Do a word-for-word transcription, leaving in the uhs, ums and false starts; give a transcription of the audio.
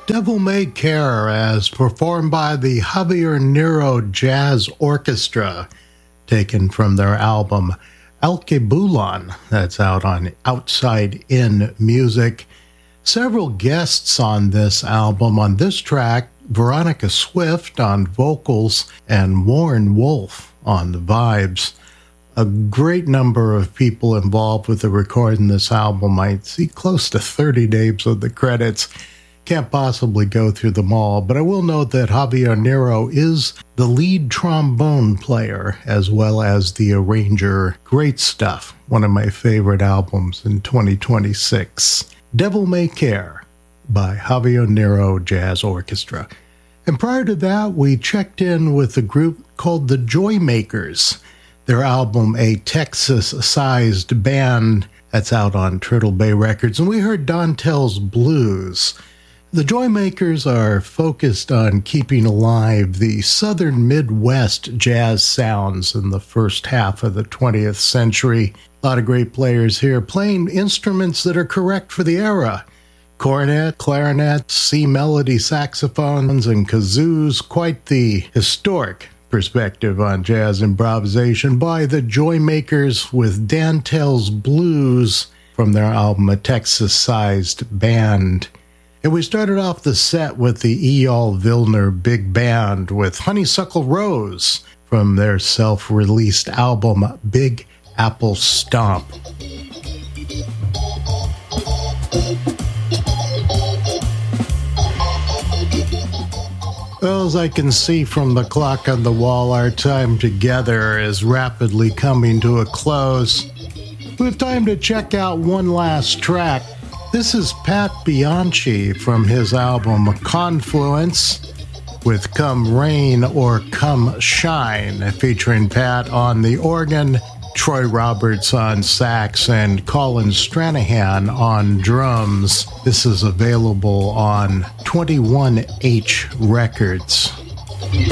Devil May Care as performed by the Javier Nero Jazz Orchestra, taken from their album Alkebulan, that's out on Outside In Music. Several guests on this album. On this track, Veronica Swift on vocals and Warren Wolf on the vibes. A great number of people involved with the recording this album. I see close to thirty names of the credits. Can't possibly go through them all, but I will note that Javier Nero is the lead trombone player as well as the arranger. Great stuff. One of my favorite albums in twenty twenty-six. Devil May Care by Javier Nero Jazz Orchestra. And prior to that, we checked in with a group called the Joymakers. Their album, A Texas-Sized Band, that's out on Turtle Bay Records. And we heard Dontel's Blues. The Joymakers are focused on keeping alive the southern Midwest jazz sounds in the first half of the twentieth century. A lot of great players here playing instruments that are correct for the era. Cornet, clarinet, C-melody saxophones, and kazoos. Quite the historic perspective on jazz improvisation by the Joymakers with Dontel's Blues from their album A Texas-Sized Band. And we started off the set with the Eyal Vilner Big Band with Honeysuckle Rose from their self-released album Big Apple Stomp. Well, as I can see from the clock on the wall, our time together is rapidly coming to a close. We have time to check out one last track. This is Pat Bianchi from his album Confluence with Come Rain or Come Shine, featuring Pat on the organ, Troy Roberts on sax, and Colin Stranahan on drums. This is available on twenty-one H Records.